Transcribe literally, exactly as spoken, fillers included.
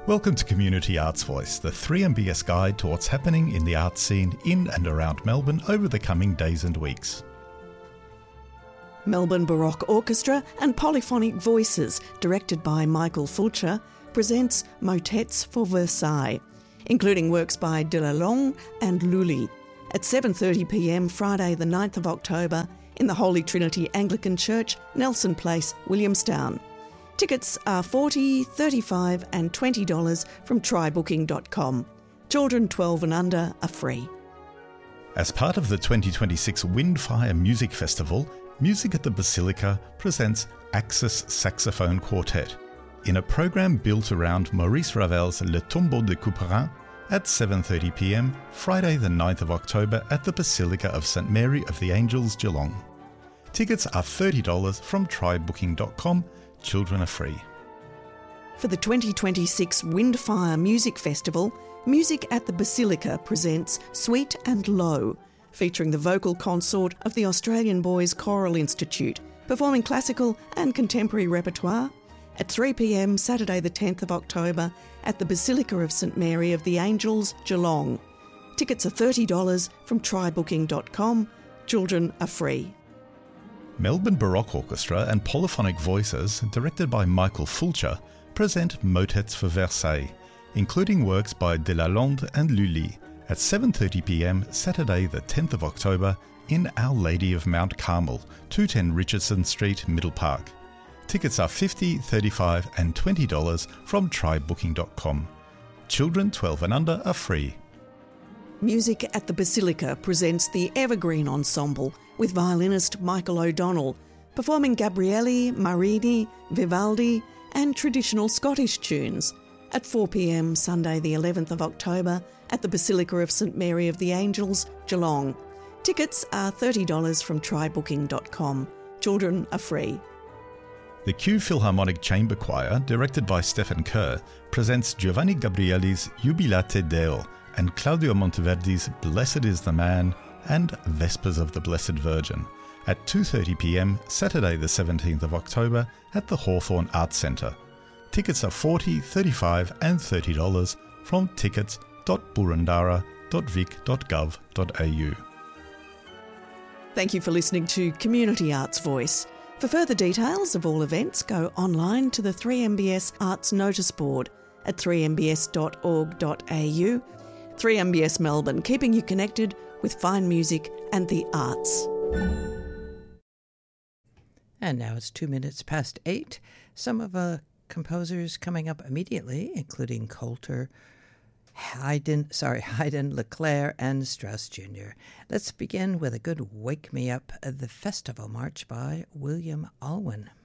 Welcome to Community Arts Voice, the three M B S guide to what's happening in the arts scene in and around Melbourne over the coming days and weeks. Melbourne Baroque Orchestra and Polyphonic Voices, directed by Michael Fulcher, presents Motets for Versailles, including works by de Lalonde and Lully, at seven thirty p m Friday the ninth of October in the Holy Trinity Anglican Church, Nelson Place, Williamstown. Tickets are forty dollars, thirty-five dollars and twenty dollars from try booking dot com. Children twelve and under are free. As part of the twenty twenty-six Windfire Music Festival, Music at the Basilica presents Axis Saxophone Quartet in a program built around Maurice Ravel's Le Tombeau de Couperin at seven thirty p m Friday the ninth of October at the Basilica of Saint Mary of the Angels, Geelong. Tickets are thirty dollars from try booking dot com. Children are free. For the twenty twenty-six Windfire Music Festival, Music at the Basilica presents Sweet and Low, featuring the vocal consort of the Australian Boys Choral Institute, performing classical and contemporary repertoire at three p m Saturday the tenth of October at the Basilica of Saint Mary of the Angels, Geelong. Tickets are thirty dollars from try booking dot com. Children are free. Melbourne Baroque Orchestra and Polyphonic Voices, directed by Michael Fulcher, present Motets for Versailles, including works by de Lalonde and Lully, at seven thirty p m Saturday the tenth of October in Our Lady of Mount Carmel, two ten Richardson Street, Middle Park. Tickets are fifty dollars, thirty-five dollars and twenty dollars from try booking dot com. Children twelve and under are free. Music at the Basilica presents the Evergreen Ensemble with violinist Michael O'Donnell, performing Gabrieli, Marini, Vivaldi and traditional Scottish tunes at four p m Sunday the eleventh of October at the Basilica of Saint Mary of the Angels, Geelong. Tickets are thirty dollars from try booking dot com. Children are free. The Kew Philharmonic Chamber Choir, directed by Stephen Kerr, presents Giovanni Gabrieli's Jubilate Deo and Claudio Monteverdi's Blessed is the Man and Vespers of the Blessed Virgin at two thirty p m Saturday the seventeenth of October at the Hawthorn Arts Centre. Tickets are forty dollars, thirty-five dollars and thirty dollars from tickets dot burundara dot vic dot gov dot a u. Thank you for listening to Community Arts Voice. For further details of all events, go online to the three M B S Arts Notice Board at three m b s dot org dot a u. three M B S Melbourne, keeping you connected with fine music and the arts. And now it's two minutes past eight. Some of the composers coming up immediately, including Coulter, Haydn, sorry, Haydn, Leclerc, and Strauss Junior Let's begin with a good Wake Me Up, the Festival March by William Alwyn.